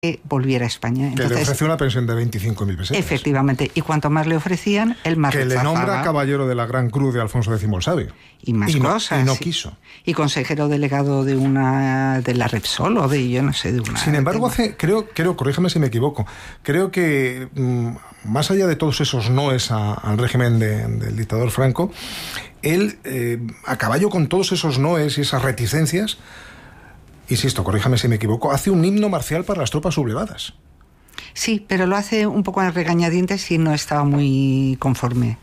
volviera a España. Entonces, que le ofreció una pensión de 25.000 pesetas. Efectivamente, y cuanto más le ofrecían, él más que rechazaba. Le nombra caballero de la Gran Cruz de Alfonso X el Sabio. Y más cosas. Y no quiso. Y consejero delegado de la Repsol o de, yo no sé, de una... Sin embargo, creo, corrígeme si me equivoco, creo que más allá de todos esos noes al régimen del dictador Franco, él, a caballo con todos esos noes y esas reticencias, insisto, corríjame si me equivoco, hace un himno marcial para las tropas sublevadas. Sí, pero lo hace un poco a regañadientes y no estaba muy conforme.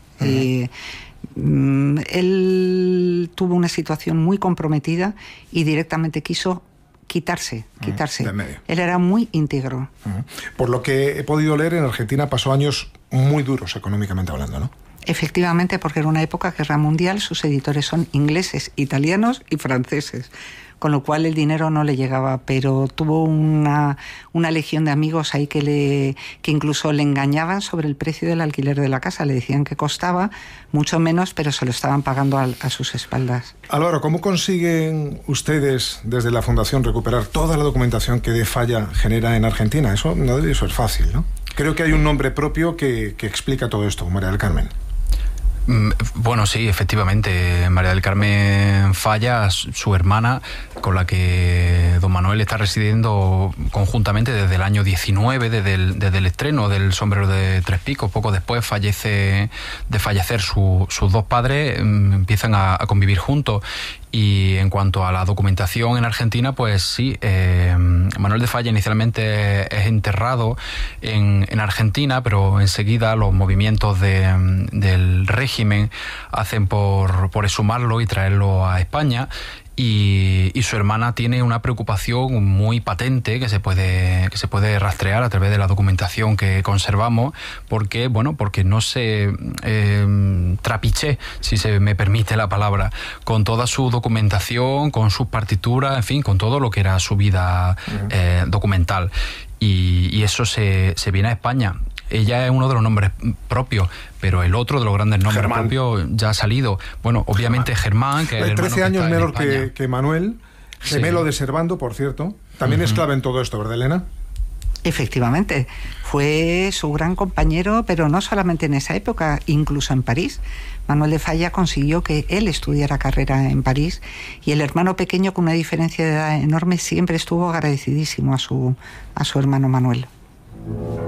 Él tuvo una situación muy comprometida y directamente quiso quitarse. De medio. Él era muy íntegro. Por lo que he podido leer, en Argentina pasó años muy duros económicamente hablando, ¿no? Efectivamente, porque era una época guerra mundial, sus editores son ingleses, italianos y franceses, con lo cual el dinero no le llegaba, pero tuvo una legión de amigos ahí que incluso le engañaban sobre el precio del alquiler de la casa, le decían que costaba mucho menos, pero se lo estaban pagando a sus espaldas. Álvaro, ¿cómo consiguen ustedes desde la Fundación recuperar toda la documentación que De Falla genera en Argentina? Eso no debe ser fácil, ¿no? Creo que hay un nombre propio que explica todo esto, María del Carmen. Bueno, sí, efectivamente, María del Carmen Falla, su hermana, con la que don Manuel está residiendo conjuntamente desde el año 19, desde el estreno del Sombrero de Tres Picos. Poco después de fallecer sus dos padres, empiezan a convivir juntos. Y en cuanto a la documentación en Argentina, pues sí, Manuel de Falla inicialmente es enterrado en Argentina, pero enseguida los movimientos del régimen hacen por exhumarlo y traerlo a España. Y su hermana tiene una preocupación muy patente que se puede rastrear a través de la documentación que conservamos, porque no se trapiché, si se me permite la palabra, con toda su documentación, con sus partituras, en fin, con todo lo que era su vida documental. Y eso se viene a España. Ella es uno de los nombres propios, pero el otro de los grandes nombres propios ya ha salido. Bueno, obviamente Germán, que es 13 años menor que Manuel, gemelo de Servando, por cierto. También es clave en todo esto, ¿verdad, Elena? Efectivamente, fue su gran compañero, pero no solamente en esa época, incluso en París. Manuel de Falla consiguió que él estudiara carrera en París y el hermano pequeño, con una diferencia de edad enorme, siempre estuvo agradecidísimo a su hermano Manuel.